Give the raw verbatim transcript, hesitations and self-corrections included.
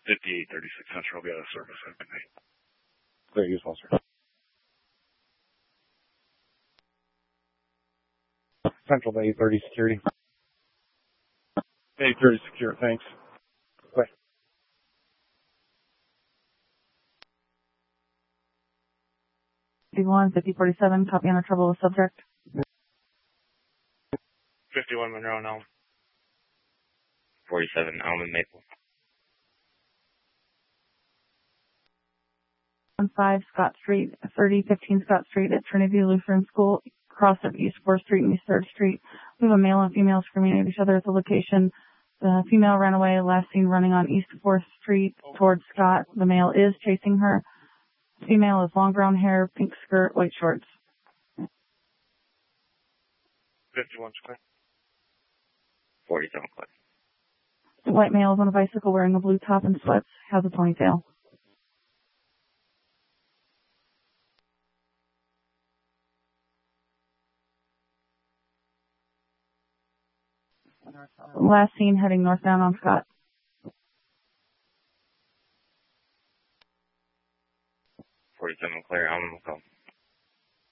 fifty-eight thirty-six Central will be out of service. Clear use well, sir. Central to eight thirty security. eight thirty secure, thanks. Bye. fifty-one, fifty forty-seven, copy under trouble with subject. fifty-one Monroe and Elm. forty-seven Elm and Maple. five Scott Street, thirty fifteen Scott Street at Trinity Lutheran School, cross of East fourth Street and East third Street. We have a male and female screaming at each other at the location. The female ran away, last seen running on East fourth Street towards Scott. The male is chasing her. Female has long brown hair, pink skirt, white shorts. fifty-one Square. forty-seven Clear. The white male is on a bicycle wearing a blue top and sweats, has a ponytail. Last seen heading northbound on Scott. forty-seven Clear, Elm and Macomb.